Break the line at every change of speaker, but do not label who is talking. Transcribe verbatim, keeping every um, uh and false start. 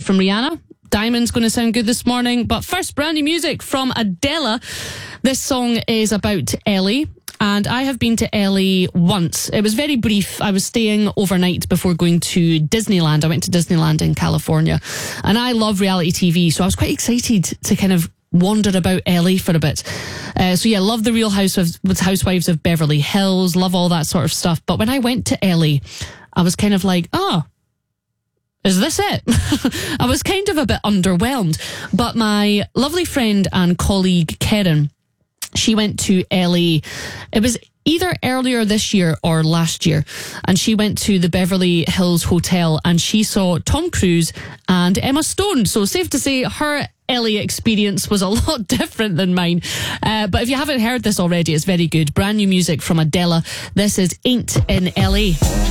from Rihanna. Diamond's going to sound good this morning. But first, brand new music from Adele. This song is about Ellie. And I have been to Ellie once. It was very brief. I was staying overnight before going to Disneyland. I went to Disneyland in California. And I love reality T V, so I was quite excited to kind of wander about Ellie for a bit. Uh, so yeah, love the Real Housewives, Housewives of Beverly Hills, love all that sort of stuff. But when I went to Ellie, I was kind of like, oh, is this it? I was kind of a bit underwhelmed. But my lovely friend and colleague, Karen, she went to Ellie. It was either earlier this year or last year. And she went to the Beverly Hills Hotel and she saw Tom Cruise and Emma Stone. So safe to say her Ellie experience was a lot different than mine. Uh, but if you haven't heard this already, it's very good. Brand new music from Adele. This is Ain't in L A.